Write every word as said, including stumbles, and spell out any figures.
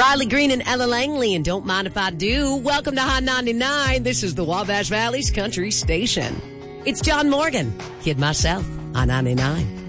Riley Green and Ella Langley, and Don't Mind If I Do. Welcome to Hot ninety-nine. This is the Wabash Valley's country station. It's John Morgan, Kid Myself, on ninety-nine.